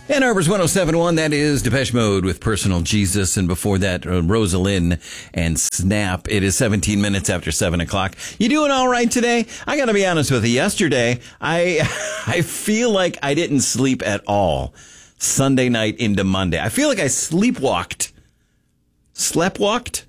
Ann Arbor's 107.1, that is Depeche Mode with Personal Jesus. And before that, Rosalind and Snap. It is 17 minutes after 7 o'clock. You doing all right today? I got to be honest with you. Yesterday, I feel like I didn't sleep at all Sunday night into Monday. I feel like I sleepwalked. Sleepwalked?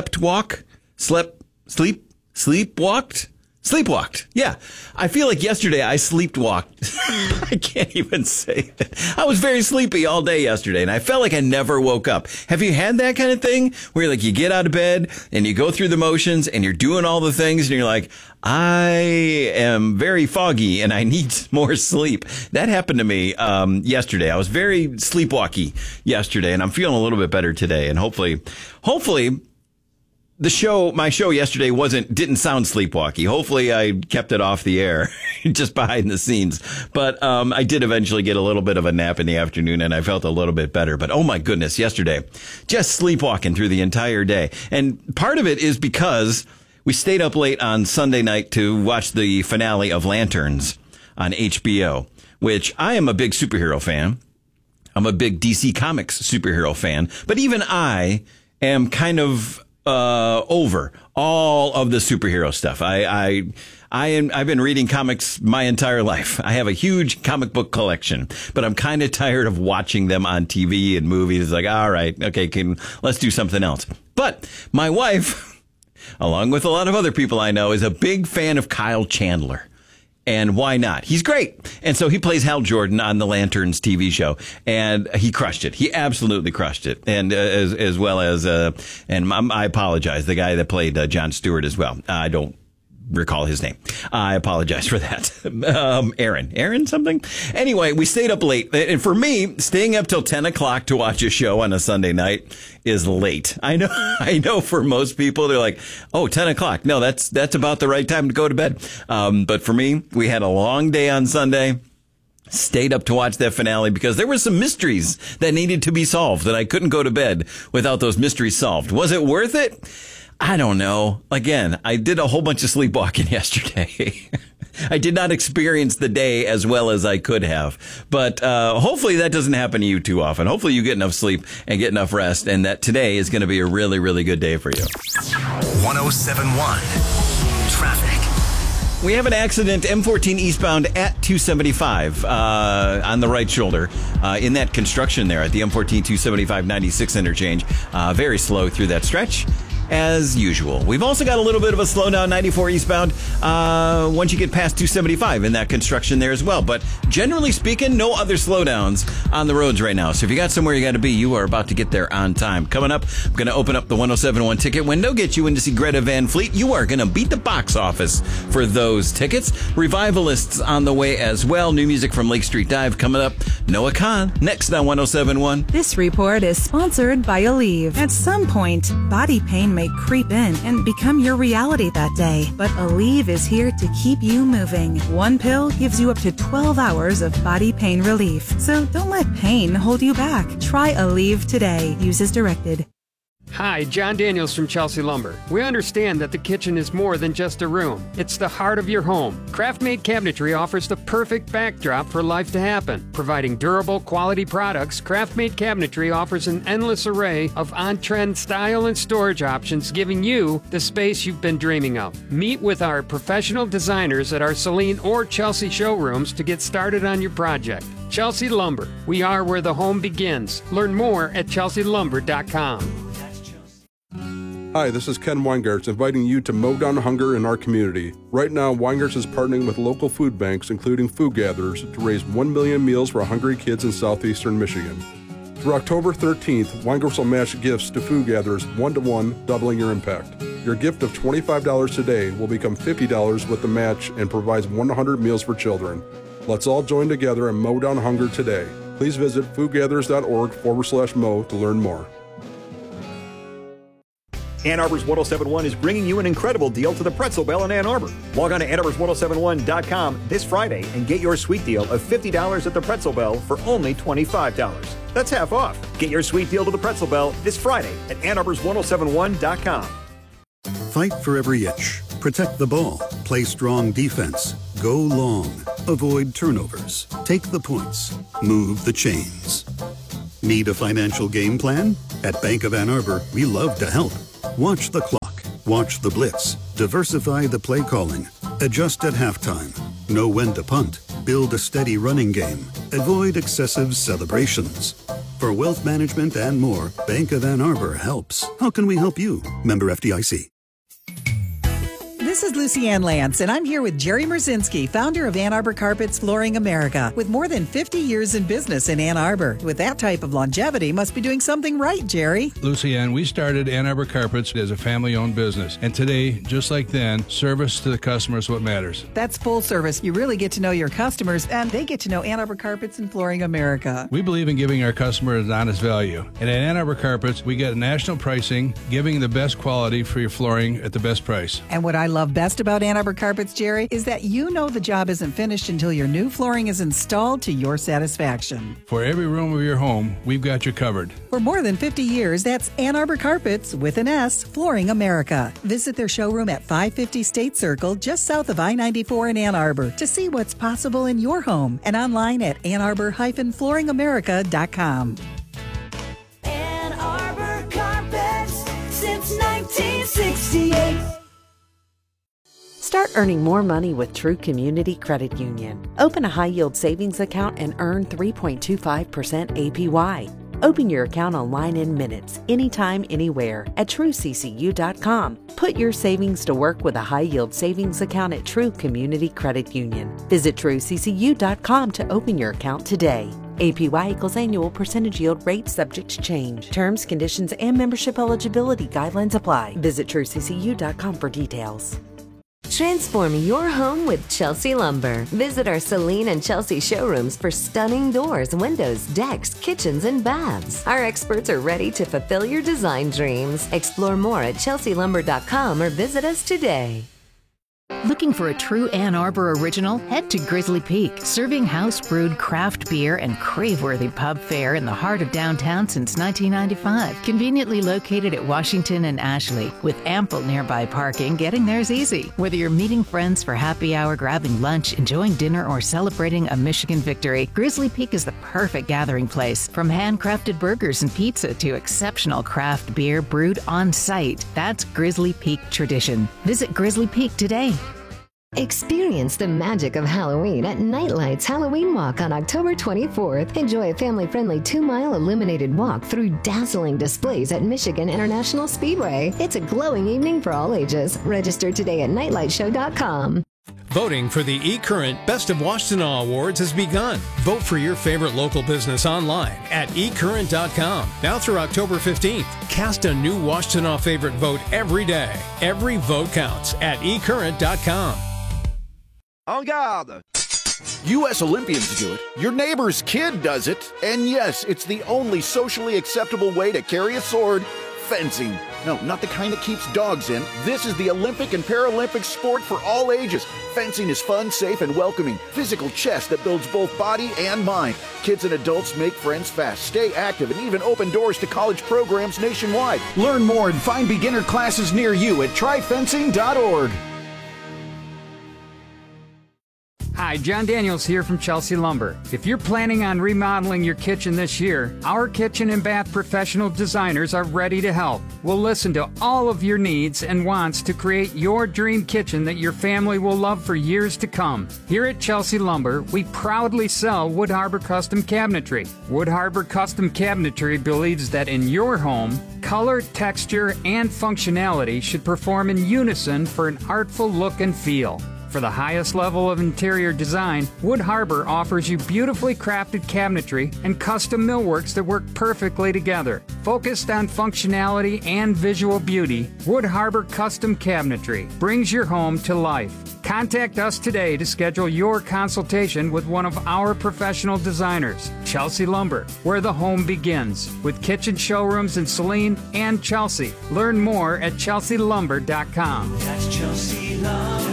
Yeah. I feel like yesterday I sleepwalked. I can't even say it. I was very sleepy all day yesterday, and I felt like I never woke up. Have you had that kind of thing where like you get out of bed and you go through the motions and you're doing all the things and you're like, I am very foggy and I need more sleep? That happened to me yesterday. I was very sleepwalky yesterday, and I'm feeling a little bit better today. And hopefully, my show yesterday didn't sound sleepwalky. Hopefully I kept it off the air, just behind the scenes. But I did eventually get a little bit of a nap in the afternoon, and I felt a little bit better. But oh my goodness, yesterday, just sleepwalking through the entire day. And part of it is because we stayed up late on Sunday night to watch the finale of Lanterns on HBO, which I am a big superhero fan. I'm a big DC Comics superhero fan. But even I am kind of over all of the superhero stuff. I've been reading comics my entire life. I have a huge comic book collection, but I'm kind of tired of watching them on TV and movies. It's like, all right, okay, let's do something else. But my wife, along with a lot of other people I know, is a big fan of Kyle Chandler. And why not? He's great. And so he plays Hal Jordan on the Lanterns TV show, and he crushed it. He absolutely crushed it. And as well as, and I apologize, the guy that played Jon Stewart as well. I don't recall his name. I apologize for that. Aaron something? Anyway, we stayed up late. And for me, staying up till 10 o'clock to watch a show on a Sunday night is late. I know for most people, they're like, oh, 10 o'clock. No, that's about the right time to go to bed. But for me, we had a long day on Sunday. Stayed up to watch that finale because there were some mysteries that needed to be solved, that I couldn't go to bed without those mysteries solved. Was it worth it? I don't know. Again, I did a whole bunch of sleepwalking yesterday. I did not experience the day as well as I could have. But hopefully that doesn't happen to you too often. Hopefully you get enough sleep and get enough rest, and that today is going to be a really, really good day for you. 107.1 Traffic. We have an accident, M14 eastbound at 275 on the right shoulder in that construction there at the M14 275-96 interchange. Very slow through that stretch, as usual. We've also got a little bit of a slowdown 94 eastbound once you get past 275 in that construction there as well. But generally speaking, no other slowdowns on the roads right now. So if you got somewhere you got to be, you are about to get there on time. Coming up, I'm going to open up the 107.1 ticket window, get you in to see Greta Van Fleet. You are going to beat the box office for those tickets. Revivalists on the way as well. New music from Lake Street Dive coming up. Noah Kahn next on 107.1. This report is sponsored by Aleve. At some point, body pain may creep in and become your reality that day. But Aleve is here to keep you moving. One pill gives you up to 12 hours of body pain relief. So don't let pain hold you back. Try Aleve today. Use as directed. Hi, John Daniels from Chelsea Lumber. We understand that the kitchen is more than just a room. It's the heart of your home. Craft-made cabinetry offers the perfect backdrop for life to happen. Providing durable, quality products, Craft-made cabinetry offers an endless array of on-trend style and storage options, giving you the space you've been dreaming of. Meet with our professional designers at our Saline or Chelsea showrooms to get started on your project. Chelsea Lumber. We are where the home begins. Learn more at chelsealumber.com. Hi, this is Ken Weingartz inviting you to mow down hunger in our community. Right now, Weingartz is partnering with local food banks, including Food Gatherers, to raise 1 million meals for hungry kids in southeastern Michigan. Through October 13th, Weingartz will match gifts to Food Gatherers 1-to-1, doubling your impact. Your gift of $25 today will become $50 with the match and provides 100 meals for children. Let's all join together and mow down hunger today. Please visit foodgatherers.org/mow to learn more. Ann Arbor's 107.1 is bringing you an incredible deal to the Pretzel Bell in Ann Arbor. Log on to AnnArbor's1071.com this Friday and get your sweet deal of $50 at the Pretzel Bell for only $25. That's half off. Get your sweet deal to the Pretzel Bell this Friday at AnnArbor's1071.com. Fight for every inch. Protect the ball. Play strong defense. Go long. Avoid turnovers. Take the points. Move the chains. Need a financial game plan? At Bank of Ann Arbor, we love to help. Watch the clock. Watch the blitz. Diversify the play calling. Adjust at halftime. Know when to punt. Build a steady running game. Avoid excessive celebrations. For wealth management and more, Bank of Ann Arbor helps. How can we help you? Member FDIC. This is Lucy Ann Lance, and I'm here with Jerry Merzinski, founder of Ann Arbor Carpets Flooring America. With more than 50 years in business in Ann Arbor, with that type of longevity, must be doing something right, Jerry. Lucy Ann, we started Ann Arbor Carpets as a family-owned business. And today, just like then, service to the customer is what matters. That's full service. You really get to know your customers, and they get to know Ann Arbor Carpets and Flooring America. We believe in giving our customers an honest value. And at Ann Arbor Carpets, we get national pricing, giving the best quality for your flooring at the best price. And what I love best about Ann Arbor Carpets, Jerry, is that you know the job isn't finished until your new flooring is installed to your satisfaction. For every room of your home, we've got you covered. For more than 50 years, that's Ann Arbor Carpets, with an S, Flooring America. Visit their showroom at 550 State Circle, just south of I-94 in Ann Arbor, to see what's possible in your home, and online at annarbor-flooringamerica.com. Ann Arbor Carpets, since 1968. Start earning more money with True Community Credit Union. Open a high-yield savings account and earn 3.25% APY. Open your account online in minutes, anytime, anywhere at TrueCCU.com. Put your savings to work with a high-yield savings account at True Community Credit Union. Visit TrueCCU.com to open your account today. APY equals annual percentage yield rate subject to change. Terms, conditions, and membership eligibility guidelines apply. Visit TrueCCU.com for details. Transform your home with Chelsea Lumber. Visit our Celine and Chelsea showrooms for stunning doors, windows, decks, kitchens, and baths. Our experts are ready to fulfill your design dreams. Explore more at chelsealumber.com or visit us today. Looking for a true Ann Arbor original? Head to Grizzly Peak, serving house-brewed craft beer and crave-worthy pub fare in the heart of downtown since 1995. Conveniently located at Washington and Ashley, with ample nearby parking, getting there's easy. Whether you're meeting friends for happy hour, grabbing lunch, enjoying dinner, or celebrating a Michigan victory, Grizzly Peak is the perfect gathering place. From handcrafted burgers and pizza to exceptional craft beer brewed on site, that's Grizzly Peak tradition. Visit Grizzly Peak today. Experience the magic of Halloween at Nightlight's Halloween Walk on October 24th. Enjoy a family-friendly 2-mile illuminated walk through dazzling displays at Michigan International Speedway. It's a glowing evening for all ages. Register today at nightlightshow.com. Voting for the eCurrent Best of Washtenaw Awards has begun. Vote for your favorite local business online at eCurrent.com. Now through October 15th. Cast a new Washtenaw favorite vote every day. Every vote counts at eCurrent.com. En garde! U.S. Olympians do it. Your neighbor's kid does it. And yes, it's the only socially acceptable way to carry a sword. Fencing. No, not the kind that keeps dogs in. This is the Olympic and Paralympic sport for all ages. Fencing is fun, safe, and welcoming. Physical chess that builds both body and mind. Kids and adults make friends fast, stay active, and even open doors to college programs nationwide. Learn more and find beginner classes near you at tryfencing.org. Hi, John Daniels here from Chelsea Lumber. If you're planning on remodeling your kitchen this year, our kitchen and bath professional designers are ready to help. We'll listen to all of your needs and wants to create your dream kitchen that your family will love for years to come. Here at Chelsea Lumber, we proudly sell Wood Harbor Custom Cabinetry. Wood Harbor Custom Cabinetry believes that in your home, color, texture, and functionality should perform in unison for an artful look and feel. For the highest level of interior design, Wood Harbor offers you beautifully crafted cabinetry and custom millworks that work perfectly together. Focused on functionality and visual beauty, Wood Harbor Custom Cabinetry brings your home to life. Contact us today to schedule your consultation with one of our professional designers, Chelsea Lumber, where the home begins, with kitchen showrooms in Saline and Chelsea. Learn more at chelsealumber.com. That's Chelsea Lumber.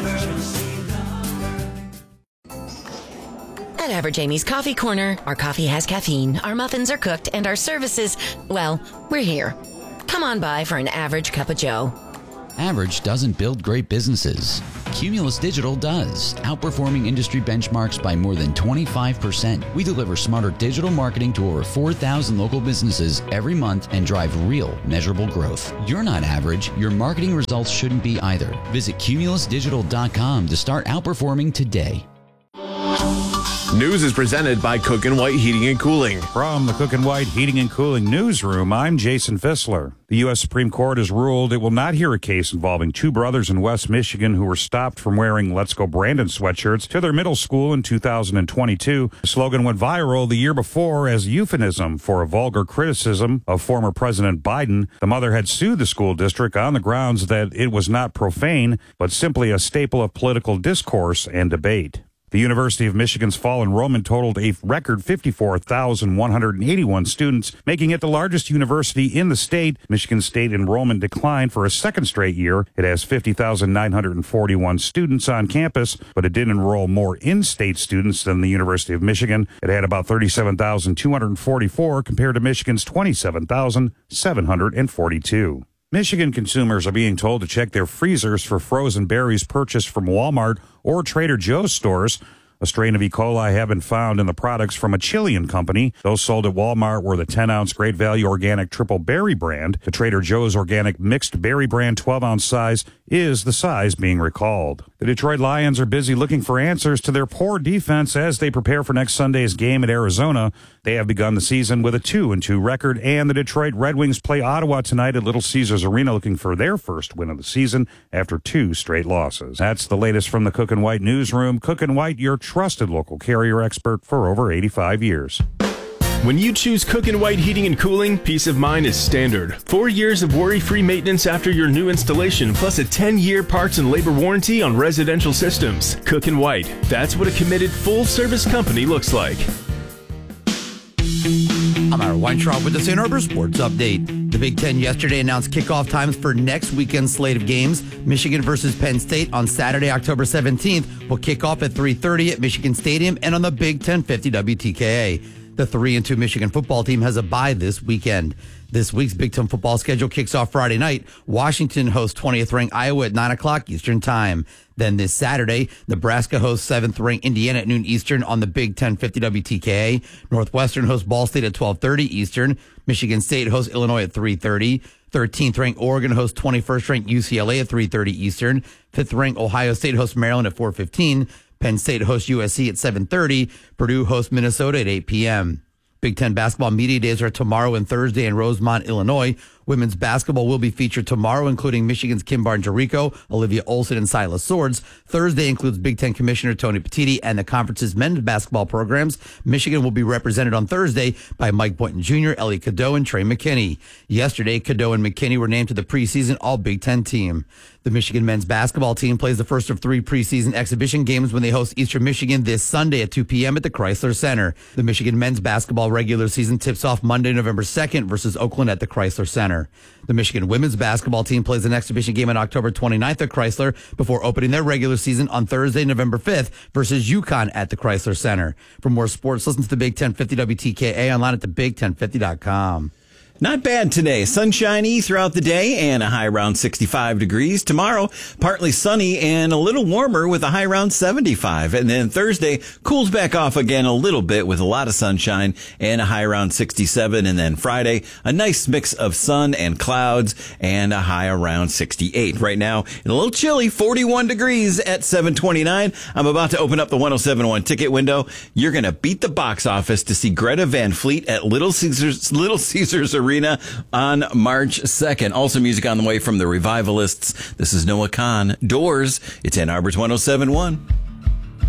At Average Amy's Coffee Corner, our coffee has caffeine, our muffins are cooked, and our services, well, we're here. Come on by for an average cup of joe. Average doesn't build great businesses. Cumulus Digital does, outperforming industry benchmarks by more than 25%. We deliver smarter digital marketing to over 4,000 local businesses every month and drive real, measurable growth. You're not average. Your marketing results shouldn't be either. Visit cumulusdigital.com to start outperforming today. News is presented by Cook and White Heating and Cooling. From the Cook and White Heating and Cooling newsroom, I'm Jason Fissler. The U.S. Supreme Court has ruled it will not hear a case involving two brothers in West Michigan who were stopped from wearing Let's Go Brandon sweatshirts to their middle school in 2022. The slogan went viral the year before as a euphemism for a vulgar criticism of former President Biden. The mother had sued the school district on the grounds that it was not profane, but simply a staple of political discourse and debate. The University of Michigan's fall enrollment totaled a record 54,181 students, making it the largest university in the state. Michigan State enrollment declined for a second straight year. It has 50,941 students on campus, but it did enroll more in-state students than the University of Michigan. It had about 37,244 compared to Michigan's 27,742. Michigan consumers are being told to check their freezers for frozen berries purchased from Walmart or Trader Joe's stores. A strain of E. coli have been found in the products from a Chilean company. Those sold at Walmart were the 10-ounce Great Value Organic Triple Berry brand. The Trader Joe's Organic Mixed Berry brand 12-ounce size is the size being recalled. The Detroit Lions are busy looking for answers to their poor defense as they prepare for next Sunday's game at Arizona. They have begun the season with a 2-2 record, and the Detroit Red Wings play Ottawa tonight at Little Caesars Arena looking for their first win of the season after 2 straight losses. That's the latest from the Cook and White newsroom. Cook and White, your trusted local carrier expert for over 85 years. When you choose Cook and White Heating and Cooling, peace of mind is standard. 4 years of worry-free maintenance after your new installation, plus a 10-year parts and labor warranty on residential systems. Cook and White, that's what a committed full-service company looks like. I'm Ira Weintraub with the St. Arbor Sports Update. The Big Ten yesterday announced kickoff times for next weekend's slate of games. Michigan versus Penn State on Saturday, October 17th will kick off at 3:30 at Michigan Stadium and on the Big Ten 50 WTKA. The 3-2 Michigan football team has a bye this weekend. This week's Big Ten football schedule kicks off Friday night. Washington hosts 20th-ranked Iowa at 9 o'clock Eastern Time. Then this Saturday, Nebraska hosts 7th-ranked Indiana at noon Eastern on the Big Ten 50 WTKA. Northwestern hosts Ball State at 12:30 Eastern. Michigan State hosts Illinois at 3:30. 13th-ranked Oregon hosts 21st-ranked UCLA at 3:30 Eastern. 5th-ranked Ohio State hosts Maryland at 4:15. Penn State hosts USC at 7:30. Purdue hosts Minnesota at 8 p.m. Big Ten basketball media days are tomorrow and Thursday in Rosemont, Illinois. Women's basketball will be featured tomorrow, including Michigan's Kim Barnes-Jericho, Olivia Olson, and Silas Swords. Thursday includes Big Ten Commissioner Tony Petitti and the conference's men's basketball programs. Michigan will be represented on Thursday by Mike Boynton Jr., Ellie Cadeau, and Trey McKinney. Yesterday, Cadeau and McKinney were named to the preseason All-Big Ten team. The Michigan men's basketball team plays the first of 3 preseason exhibition games when they host Eastern Michigan this Sunday at 2 p.m. at the Chrysler Center. The Michigan men's basketball regular season tips off Monday, November 2nd versus Oakland at the Chrysler Center. The Michigan women's basketball team plays an exhibition game on October 29th at Chrysler before opening their regular season on Thursday, November 5th versus UConn at the Chrysler Center. For more sports, listen to the Big 1050 WTKA online at thebig1050.com. Not bad today. Sunshiny throughout the day and a high around 65 degrees. Tomorrow, partly sunny and a little warmer with a high around 75. And then Thursday, cools back off again a little bit with a lot of sunshine and a high around 67. And then Friday, a nice mix of sun and clouds and a high around 68. Right now, a little chilly, 41 degrees at 7:29. I'm about to open up the 1071 ticket window. You're going to beat the box office to see Greta Van Fleet at Little Caesars Arena on March 2nd. Also music on the way from the Revivalists. This is Noah Kahn. Doors. It's Ann Arbor's 1071.